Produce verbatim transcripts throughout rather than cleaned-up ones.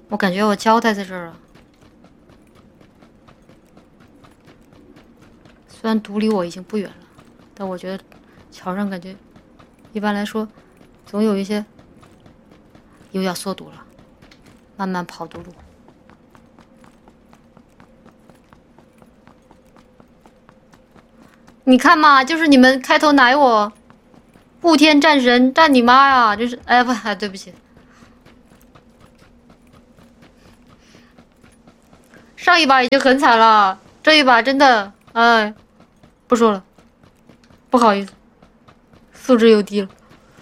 我感觉我交代在这儿了。虽然毒离我已经不远了，但我觉得桥上感觉一般来说总有一些又要缩毒了，慢慢跑毒路。你看嘛，就是你们开头奶我雾天战神，战你妈呀！这是哎不哎，对不起。上一把已经很惨了，这一把真的，哎，不说了，不好意思，素质又低了。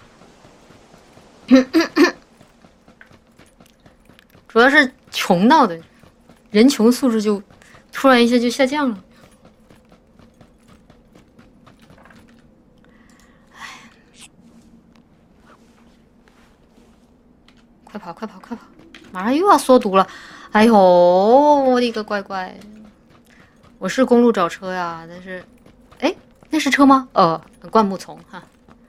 主要是穷闹的，人穷素质就突然一下就下降了。哎，快跑快跑快跑！马上又要缩毒了。哎呦，我的个乖乖！我是公路找车呀，但是，哎，那是车吗？呃，灌木丛哈。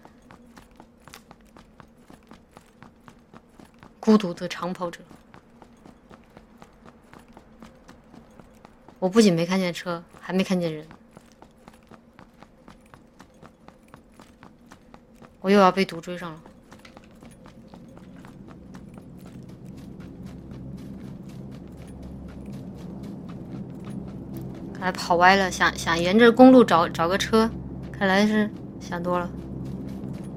孤独的长跑者。我不仅没看见车，还没看见人。我又要被毒追上了。看来跑歪了，想想沿着公路找找个车，看来是想多了。